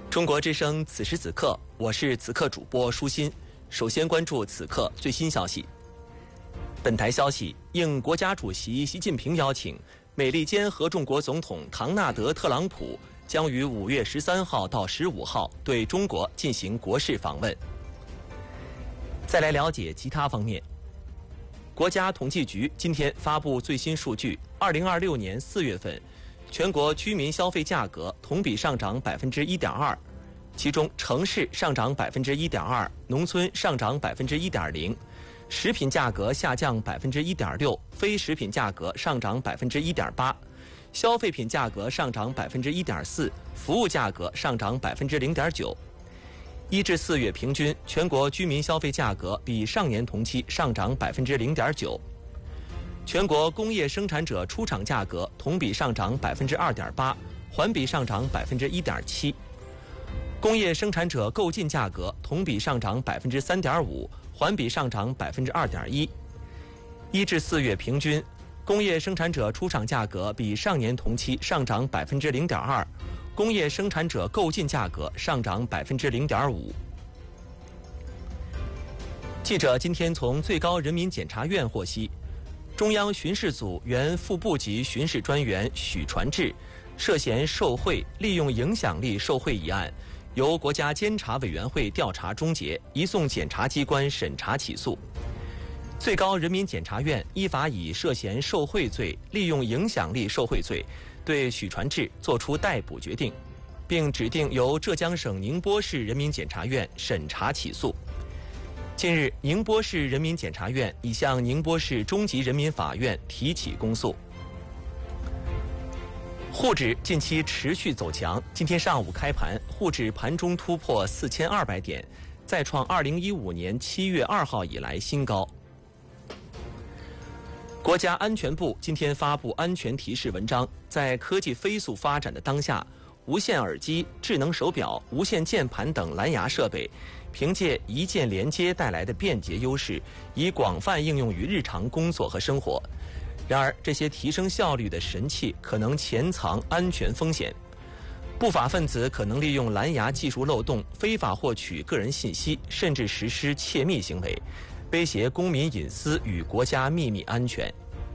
中国之声此时此刻，我是此刻主播舒心。首先关注此刻最新消息。本台消息，应国家主席习近平邀请，美利坚合众国总统唐纳德·特朗普将于5月13号到15号对中国进行国事访问。再来了解其他方面。国家统计局今天发布最新数据，2026年4月份，全国居民消费价格同比上涨1.2%，其中城市上涨1.2%，农村上涨1.0%，食品价格下降1.6%，非食品价格上涨1.8%，消费品价格上涨1.4%，服务价格上涨0.9%。1至4月平均，全国居民消费价格比上年同期上涨0.9%。全国工业生产者出厂价格同比上涨2.8%，环比上涨1.7%。工业生产者购进价格同比上涨3.5%，环比上涨2.1%。1至4月平均，工业生产者出厂价格比上年同期上涨0.2%，工业生产者购进价格上涨0.5%。记者今天从最高人民检察院获悉，中央巡视组原副部级巡视专员许传志涉嫌受贿、利用影响力受贿一案，由国家监察委员会调查终结，移送检察机关审查起诉。最高人民检察院依法以涉嫌受贿罪、利用影响力受贿罪对许传志作出逮捕决定，并指定由浙江省宁波市人民检察院审查起诉。近日，宁波市人民检察院已向宁波市中级人民法院提起公诉。沪指近期持续走强，今天上午开盘，沪指盘中突破4200点，再创2015年7月2号以来新高。国家安全部今天发布安全提示文章，在科技飞速发展的当下，无线耳机、智能手表、无线键盘等蓝牙设备，凭借一键连接带来的便捷优势，已广泛应用于日常工作和生活。然而，这些提升效率的神器可能潜藏安全风险。不法分子可能利用蓝牙技术漏洞，非法获取个人信息，甚至实施窃密行为，威胁公民隐私与国家秘密安全。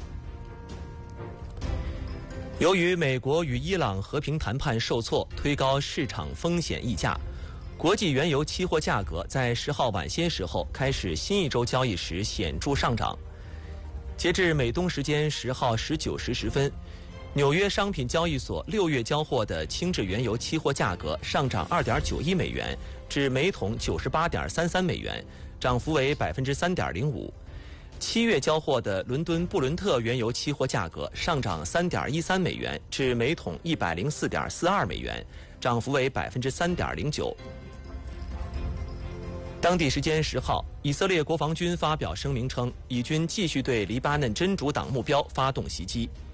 由于美国与伊朗和平谈判受挫，推高市场风险溢价，国际原油期货价格在10号晚些时候开始新一周交易时显著上涨。截至美东时间10号19时10分，纽约商品交易所6月交货的轻质原油期货价格上涨2.91美元至每桶98.33美元，涨幅为3.05%。7月交货的伦敦布伦特原油期货价格上涨3.13美元至每桶104.42美元，涨幅为3.09%。当地时间10号，以色列国防军发表声明称，以军继续对黎巴嫩真主党目标发动袭击。